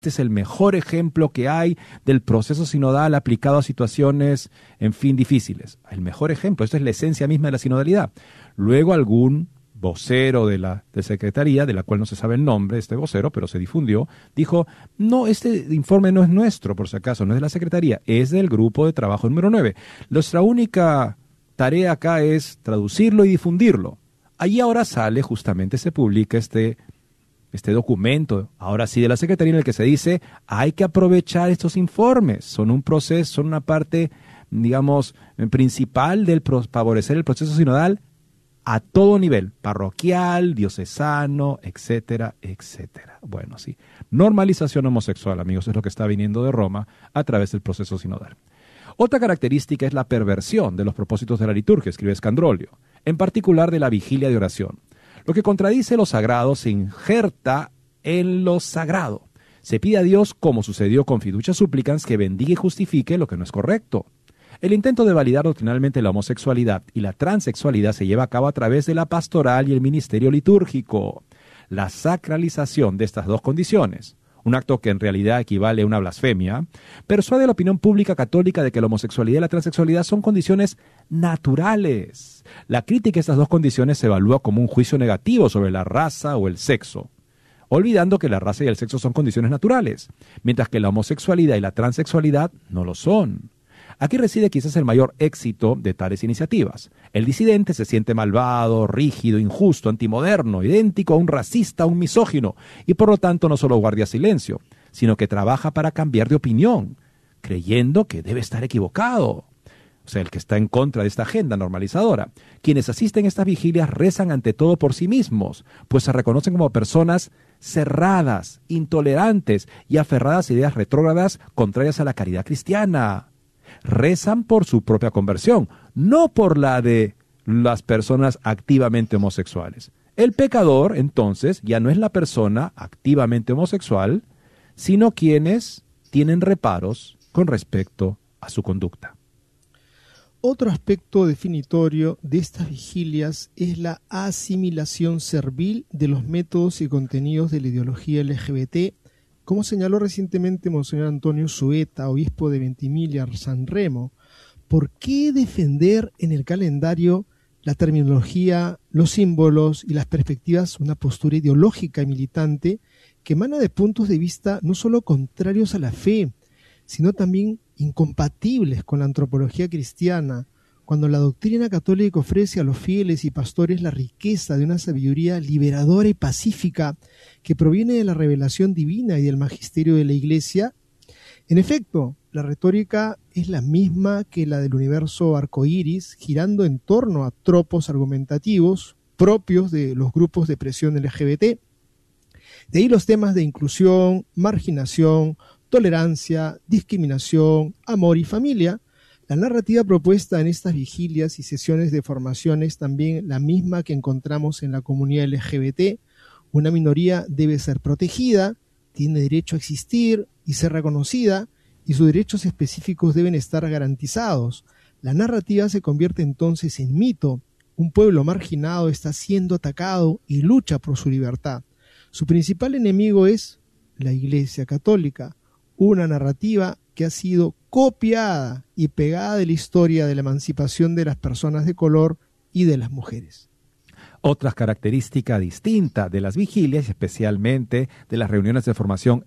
este es el mejor ejemplo que hay del proceso sinodal aplicado a situaciones, en fin, difíciles. El mejor ejemplo, esto es la esencia misma de la sinodalidad. Luego algún vocero de secretaría, de la cual no se sabe el nombre, este vocero, pero se difundió, dijo, no, este informe no es nuestro, por si acaso, no es de la secretaría, es del grupo de trabajo número 9. Nuestra única tarea acá es traducirlo y difundirlo. Ahí ahora sale, justamente se publica este documento, ahora sí de la Secretaría, en el que se dice, hay que aprovechar estos informes, son un proceso, son una parte, digamos, principal del favorecer el proceso sinodal a todo nivel, parroquial, diocesano, etcétera, etcétera. Bueno, sí, normalización homosexual, amigos, es lo que está viniendo de Roma a través del proceso sinodal. Otra característica es la perversión de los propósitos de la liturgia, escribe Scandrolio, en particular de la vigilia de oración. Lo que contradice lo sagrado se injerta en lo sagrado. Se pide a Dios, como sucedió con Fiducia Supplicans, que bendiga y justifique lo que no es correcto. El intento de validar doctrinalmente la homosexualidad y la transexualidad se lleva a cabo a través de la pastoral y el ministerio litúrgico. La sacralización de estas dos condiciones, un acto que en realidad equivale a una blasfemia, persuade a la opinión pública católica de que la homosexualidad y la transexualidad son condiciones naturales. La crítica a estas dos condiciones se evalúa como un juicio negativo sobre la raza o el sexo, olvidando que la raza y el sexo son condiciones naturales, mientras que la homosexualidad y la transexualidad no lo son. Aquí reside quizás el mayor éxito de tales iniciativas. El disidente se siente malvado, rígido, injusto, antimoderno, idéntico a un racista, a un misógino, y por lo tanto no solo guarda silencio, sino que trabaja para cambiar de opinión, creyendo que debe estar equivocado. O sea, el que está en contra de esta agenda normalizadora. Quienes asisten a estas vigilias rezan ante todo por sí mismos, pues se reconocen como personas cerradas, intolerantes y aferradas a ideas retrógradas contrarias a la caridad cristiana. Rezan por su propia conversión, no por la de las personas activamente homosexuales. El pecador, entonces, ya no es la persona activamente homosexual, sino quienes tienen reparos con respecto a su conducta. Otro aspecto definitorio de estas vigilias es la asimilación servil de los métodos y contenidos de la ideología LGBT, como señaló recientemente Monseñor Antonio Sueta, obispo de Ventimiglia, San Remo. ¿Por qué defender en el calendario la terminología, los símbolos y las perspectivas una postura ideológica y militante que emana de puntos de vista no solo contrarios a la fe, sino también incompatibles con la antropología cristiana, cuando la doctrina católica ofrece a los fieles y pastores la riqueza de una sabiduría liberadora y pacífica que proviene de la revelación divina y del magisterio de la Iglesia? En efecto, la retórica es la misma que la del universo arcoíris, girando en torno a tropos argumentativos propios de los grupos de presión LGBT. De ahí los temas de inclusión, marginación, tolerancia, discriminación, amor y familia. La narrativa propuesta en estas vigilias y sesiones de formación es también la misma que encontramos en la comunidad LGBT. Una minoría debe ser protegida, tiene derecho a existir y ser reconocida, y sus derechos específicos deben estar garantizados. La narrativa se convierte entonces en mito. Un pueblo marginado está siendo atacado y lucha por su libertad. Su principal enemigo es la Iglesia Católica, una narrativa que ha sido copiada y pegada de la historia de la emancipación de las personas de color y de las mujeres. Otra característica distinta de las vigilias, especialmente de las reuniones de formación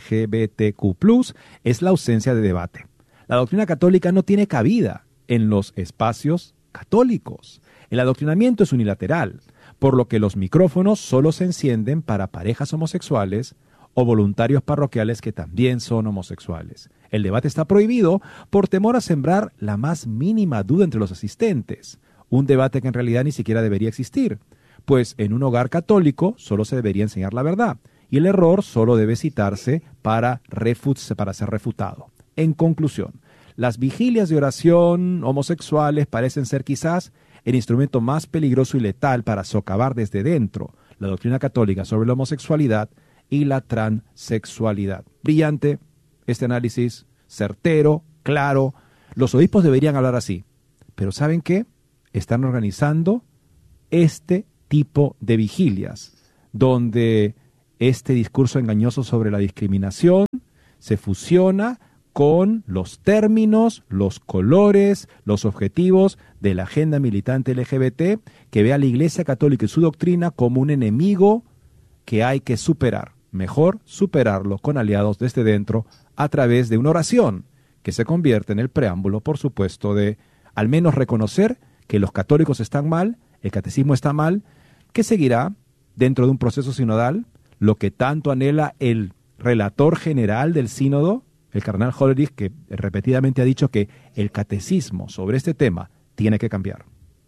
LGBTQ+, es la ausencia de debate. La doctrina católica no tiene cabida en los espacios católicos. El adoctrinamiento es unilateral, por lo que los micrófonos solo se encienden para parejas homosexuales o voluntarios parroquiales que también son homosexuales. El debate está prohibido por temor a sembrar la más mínima duda entre los asistentes. Un debate que en realidad ni siquiera debería existir, pues en un hogar católico solo se debería enseñar la verdad, y el error solo debe citarse para ser refutado. En conclusión, las vigilias de oración homosexuales parecen ser quizás el instrumento más peligroso y letal para socavar desde dentro la doctrina católica sobre la homosexualidad y la transexualidad. Brillante este análisis, certero, claro. Los obispos deberían hablar así, pero ¿saben qué? Están organizando este tipo de vigilias, donde este discurso engañoso sobre la discriminación se fusiona con los términos, los colores, los objetivos de la agenda militante LGBT, que ve a la Iglesia Católica y su doctrina como un enemigo que hay que superar. Mejor superarlo con aliados desde dentro a través de una oración que se convierte en el preámbulo, por supuesto, de al menos reconocer que los católicos están mal, el catecismo está mal, que seguirá dentro de un proceso sinodal lo que tanto anhela el relator general del sínodo, el cardenal Hollerich, que repetidamente ha dicho que el catecismo sobre este tema tiene que cambiar.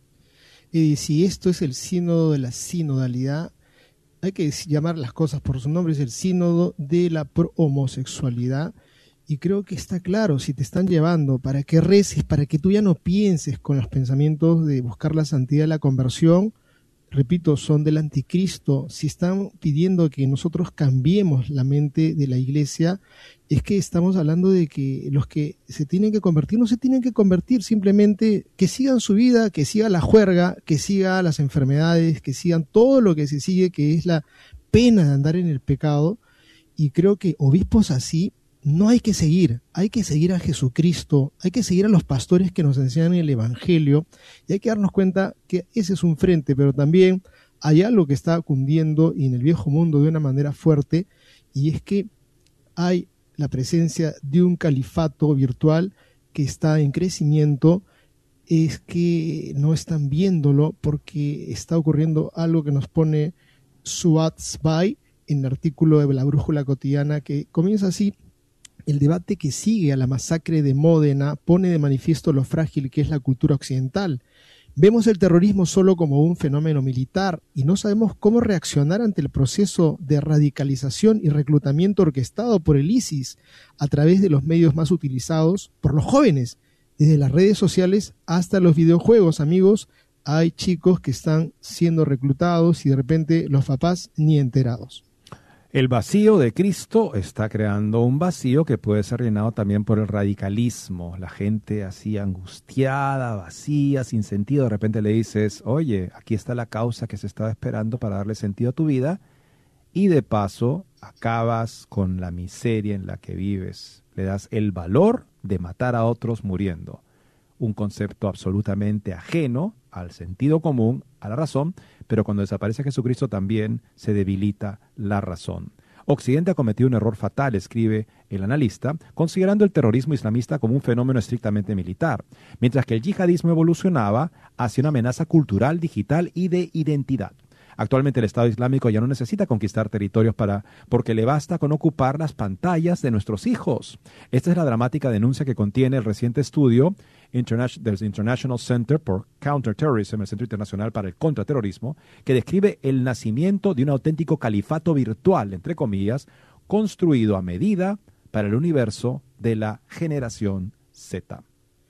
Y si esto es el sínodo de la sinodalidad, hay que llamar las cosas por su nombre, es el sínodo de la homosexualidad. Y creo que está claro, si te están llevando para que reces, para que tú ya no pienses con los pensamientos de buscar la santidad de la conversión, repito, son del anticristo. Si están pidiendo que nosotros cambiemos la mente de la iglesia, es que estamos hablando de que los que se tienen que convertir no se tienen que convertir, simplemente que sigan su vida, que siga la juerga, que siga las enfermedades, que sigan todo lo que se sigue, que es la pena de andar en el pecado. Y creo que obispos así no hay que seguir a Jesucristo, hay que seguir a los pastores que nos enseñan el Evangelio, y hay que darnos cuenta que ese es un frente, pero también hay algo que está cundiendo y en el viejo mundo de una manera fuerte, y es que hay la presencia de un califato virtual que está en crecimiento. Es que no están viéndolo porque está ocurriendo algo que nos pone Suat Zbai en el artículo de la Brújula Cotidiana, que comienza así: el debate que sigue a la masacre de Módena pone de manifiesto lo frágil que es la cultura occidental. Vemos el terrorismo solo como un fenómeno militar y no sabemos cómo reaccionar ante el proceso de radicalización y reclutamiento orquestado por el ISIS a través de los medios más utilizados por los jóvenes, desde las redes sociales hasta los videojuegos. Amigos, hay chicos que están siendo reclutados y de repente los papás ni enterados. El vacío de Cristo está creando un vacío que puede ser llenado también por el radicalismo. La gente así angustiada, vacía, sin sentido, de repente le dices: oye, aquí está la causa que se estaba esperando para darle sentido a tu vida, y de paso acabas con la miseria en la que vives. Le das el valor de matar a otros muriendo. Un concepto absolutamente ajeno al sentido común, a la razón, pero cuando desaparece Jesucristo también se debilita la razón. Occidente ha cometido un error fatal, escribe el analista, considerando el terrorismo islamista como un fenómeno estrictamente militar, mientras que el yihadismo evolucionaba hacia una amenaza cultural, digital y de identidad. Actualmente el Estado Islámico ya no necesita conquistar territorios porque le basta con ocupar las pantallas de nuestros hijos. Esta es la dramática denuncia que contiene el reciente estudio del International Center for Counterterrorism, el Centro Internacional para el Contraterrorismo, que describe el nacimiento de un auténtico califato virtual, entre comillas, construido a medida para el universo de la generación Z.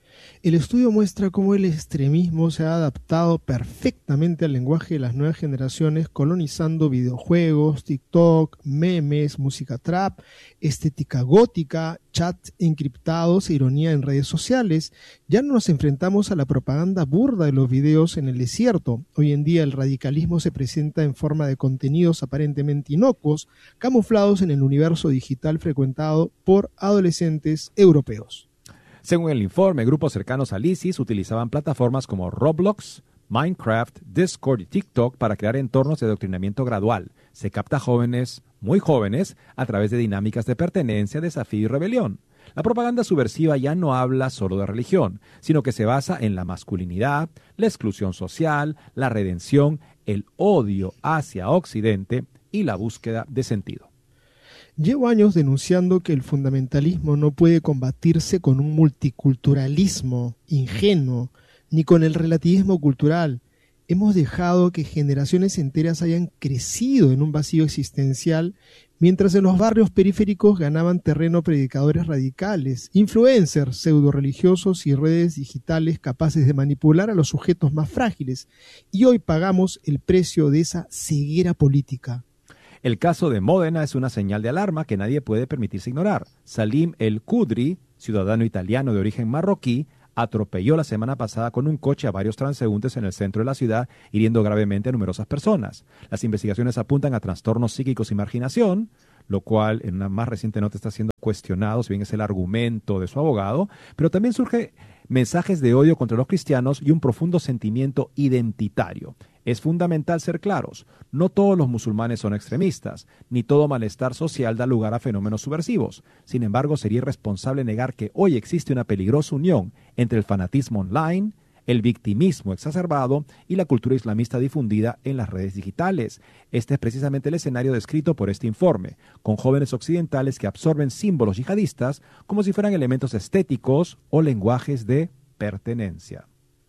El estudio muestra cómo el extremismo se ha adaptado perfectamente al lenguaje de las nuevas generaciones, colonizando videojuegos, TikTok, memes, música trap, estética gótica, chats encriptados e ironía en redes sociales. Ya no nos enfrentamos a la propaganda burda de los videos en el desierto. Hoy en día el radicalismo se presenta en forma de contenidos aparentemente inocuos, camuflados en el universo digital frecuentado por adolescentes europeos. Según el informe, grupos cercanos al ISIS utilizaban plataformas como Roblox, Minecraft, Discord y TikTok para crear entornos de adoctrinamiento gradual. Se capta jóvenes, muy jóvenes, a través de dinámicas de pertenencia, desafío y rebelión. La propaganda subversiva ya no habla solo de religión, sino que se basa en la masculinidad, la exclusión social, la redención, el odio hacia Occidente y la búsqueda de sentido. Llevo años denunciando que el fundamentalismo no puede combatirse con un multiculturalismo ingenuo, ni con el relativismo cultural. Hemos dejado que generaciones enteras hayan crecido en un vacío existencial, mientras en los barrios periféricos ganaban terreno predicadores radicales, influencers, pseudo-religiosos y redes digitales capaces de manipular a los sujetos más frágiles. Y hoy pagamos el precio de esa ceguera política. El caso de Módena es una señal de alarma que nadie puede permitirse ignorar. Salim El Kudri, ciudadano italiano de origen marroquí, atropelló la semana pasada con un coche a varios transeúntes en el centro de la ciudad, hiriendo gravemente a numerosas personas. Las investigaciones apuntan a trastornos psíquicos y marginación. lo cual en una más reciente nota está siendo cuestionado, si bien es el argumento de su abogado, pero también surge mensajes de odio contra los cristianos y un profundo sentimiento identitario. Es fundamental ser claros, no todos los musulmanes son extremistas, ni todo malestar social da lugar a fenómenos subversivos. Sin embargo, sería irresponsable negar que hoy existe una peligrosa unión entre el fanatismo online, el victimismo exacerbado y la cultura islamista difundida en las redes digitales. Este es precisamente el escenario descrito por este informe, con jóvenes occidentales que absorben símbolos yihadistas como si fueran elementos estéticos o lenguajes de pertenencia.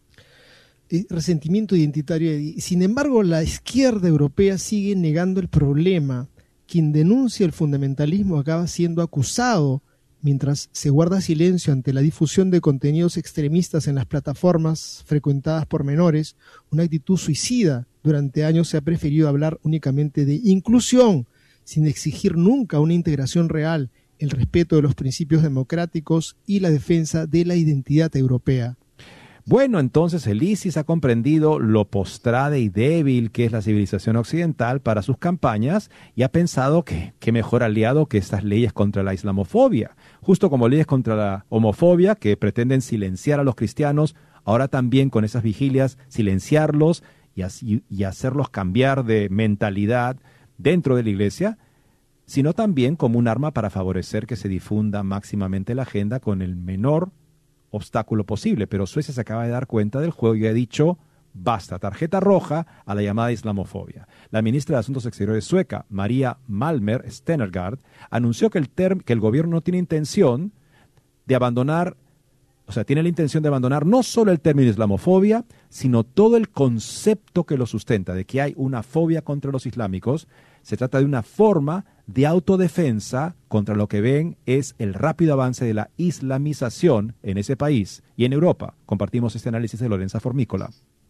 Resentimiento identitario. Sin embargo, la izquierda europea sigue negando el problema. Quien denuncia el fundamentalismo acaba siendo acusado, mientras se guarda silencio ante la difusión de contenidos extremistas en las plataformas frecuentadas por menores, una actitud suicida. Durante años se ha preferido hablar únicamente de inclusión, sin exigir nunca una integración real, el respeto de los principios democráticos y la defensa de la identidad europea. Bueno, entonces el ISIS ha comprendido lo postrada y débil que es la civilización occidental para sus campañas y ha pensado que qué mejor aliado que estas leyes contra la islamofobia. Justo como leyes contra la homofobia que pretenden silenciar a los cristianos, ahora también con esas vigilias silenciarlos y hacerlos cambiar de mentalidad dentro de la iglesia, sino también como un arma para favorecer que se difunda máximamente la agenda con el menor obstáculo posible. Pero Suecia se acaba de dar cuenta del juego y ha dicho basta, tarjeta roja a la llamada islamofobia. La ministra de Asuntos Exteriores sueca, Maria Malmer Stenergard, anunció que el gobierno no tiene intención de abandonar, tiene la intención de abandonar no solo el término islamofobia, sino todo el concepto que lo sustenta, de que hay una fobia contra los islámicos. Se trata de una forma de autodefensa contra lo que ven es el rápido avance de la islamización en ese país y en Europa. Compartimos este análisis de Lorenza Formícola.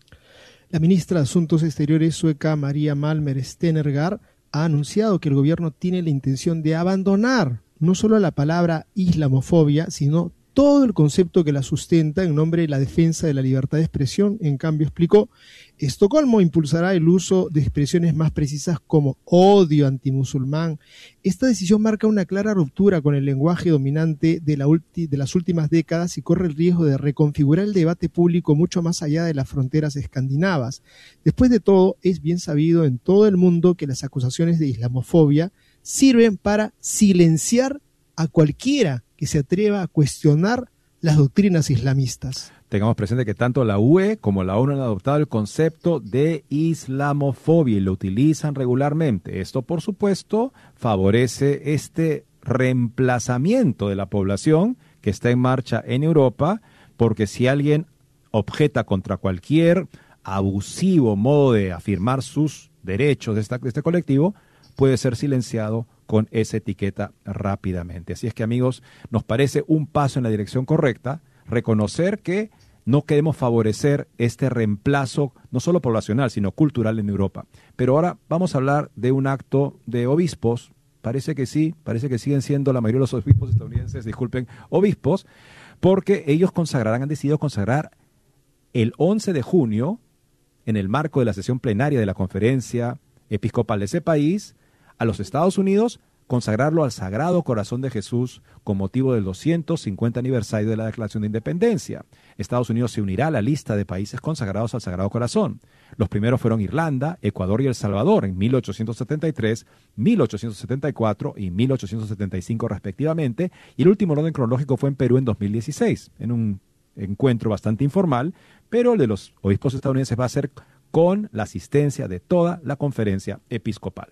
La ministra de Asuntos Exteriores sueca, Maria Malmer Stenergard, ha anunciado que el gobierno tiene la intención de abandonar no solo la palabra islamofobia, sino todo el concepto que la sustenta en nombre de la defensa de la libertad de expresión. En cambio, explicó, Estocolmo impulsará el uso de expresiones más precisas como odio antimusulmán. Esta decisión marca una clara ruptura con el lenguaje dominante de las últimas décadas y corre el riesgo de reconfigurar el debate público mucho más allá de las fronteras escandinavas. Después de todo, es bien sabido en todo el mundo que las acusaciones de islamofobia sirven para silenciar a cualquiera que se atreva a cuestionar las doctrinas islamistas. Tengamos presente que tanto la UE como la ONU han adoptado el concepto de islamofobia y lo utilizan regularmente. Esto, por supuesto, favorece este reemplazamiento de la población que está en marcha en Europa, porque si alguien objeta contra cualquier abusivo modo de afirmar sus derechos de este colectivo, puede ser silenciado con esa etiqueta rápidamente. Así es que, amigos, nos parece un paso en la dirección correcta reconocer que no queremos favorecer este reemplazo, no solo poblacional, sino cultural en Europa. Pero ahora vamos a hablar de un acto de obispos. Parece que siguen siendo la mayoría de los obispos estadounidenses, obispos, porque ellos han decidido consagrar el 11 de junio, en el marco de la sesión plenaria de la conferencia episcopal de ese país, a los Estados Unidos, consagrarlo al Sagrado Corazón de Jesús con motivo del 250 aniversario de la Declaración de Independencia. Estados Unidos se unirá a la lista de países consagrados al Sagrado Corazón. Los primeros fueron Irlanda, Ecuador y El Salvador en 1873, 1874 y 1875 respectivamente, y el último orden cronológico fue en Perú en 2016, en un encuentro bastante informal, pero el de los obispos estadounidenses va a ser con la asistencia de toda la conferencia episcopal.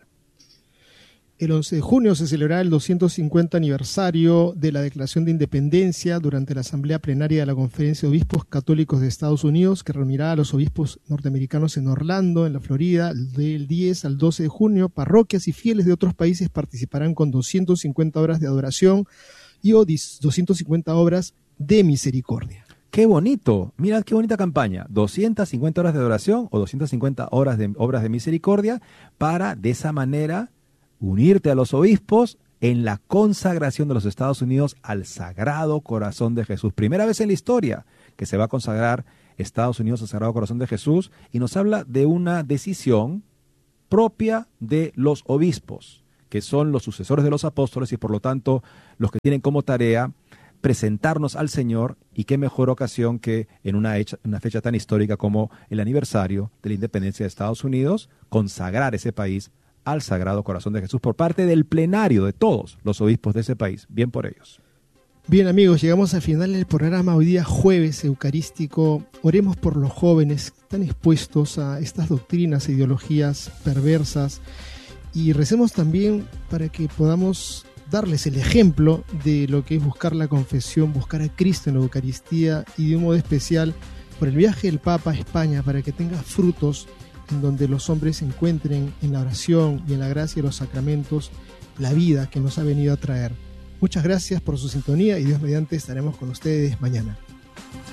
El 11 de junio se celebrará el 250 aniversario de la Declaración de Independencia durante la Asamblea Plenaria de la Conferencia de Obispos Católicos de Estados Unidos, que reunirá a los obispos norteamericanos en Orlando, en la Florida, del 10 al 12 de junio. Parroquias y fieles de otros países participarán con 250 horas de adoración y 250 horas de misericordia. ¡Qué bonito! Mira qué bonita campaña. 250 horas de adoración o 250 horas de obras de misericordia para, de esa manera, unirte a los obispos en la consagración de los Estados Unidos al Sagrado Corazón de Jesús. Primera vez en la historia que se va a consagrar Estados Unidos al Sagrado Corazón de Jesús, y nos habla de una decisión propia de los obispos, que son los sucesores de los apóstoles y por lo tanto los que tienen como tarea presentarnos al Señor, y qué mejor ocasión que en una fecha tan histórica como el aniversario de la independencia de Estados Unidos, consagrar ese país al Sagrado Corazón de Jesús por parte del plenario de todos los obispos de ese país. Bien por ellos. Bien amigos, llegamos al final del programa, hoy día jueves eucarístico. Oremos por los jóvenes que están expuestos a estas doctrinas e ideologías perversas, y recemos también para que podamos darles el ejemplo de lo que es buscar la confesión, buscar a Cristo en la Eucaristía, y de un modo especial por el viaje del Papa a España, para que tenga frutos en donde los hombres se encuentren en la oración y en la gracia de los sacramentos la vida que nos ha venido a traer. Muchas gracias por su sintonía y Dios mediante estaremos con ustedes mañana.